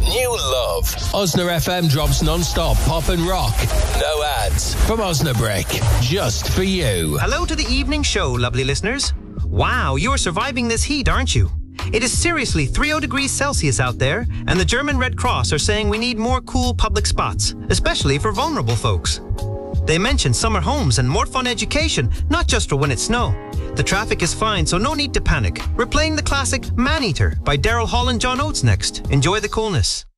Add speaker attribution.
Speaker 1: New love. Osna FM drops non-stop pop and rock. No ads. From Osnabrick. Just for you.
Speaker 2: Hello to the evening show, lovely listeners. Wow, you're surviving this heat, aren't you? It is seriously 30 degrees Celsius out there, and the German Red Cross are saying we need more cool public spots, especially for vulnerable folks. They mention summer homes and more fun education, not just for when it's snow. The traffic is fine, so no need to panic. We're playing the classic Man Eater by Daryl Hall and John Oates next. Enjoy the coolness.